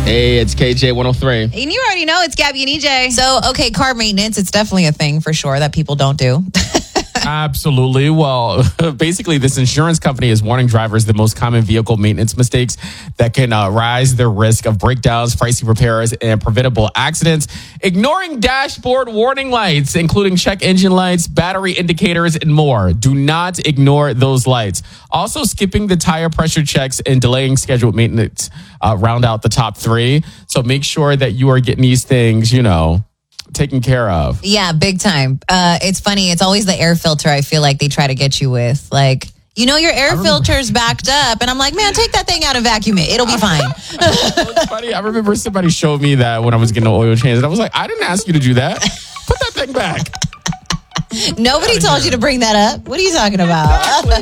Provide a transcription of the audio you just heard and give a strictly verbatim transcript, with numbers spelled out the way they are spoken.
Hey, it's K J one oh three. And you already know it's Gabby and E J. So, okay, car maintenance, it's definitely a thing for sure that people don't do. Absolutely. Well, basically, this insurance company is warning drivers the most common vehicle maintenance mistakes that can uh, rise their risk of breakdowns, pricey repairs, and preventable accidents. Ignoring dashboard warning lights, including check engine lights, battery indicators, and more. Do not ignore those lights. Also, skipping the tire pressure checks and delaying scheduled maintenance uh, round out the top three. So make sure that you are getting these things, you know, taken care of. Yeah, big time. Uh, it's funny. It's always the air filter I feel like they try to get you with. Like, you know, your air filter's backed up. And I'm like, man, take that thing out and vacuum it. It'll be fine. It's funny. I remember somebody showed me that when I was getting an oil change. And I was like, I didn't ask you to do that. Put that thing back. Nobody told you to bring that up. What are you talking about? Exactly.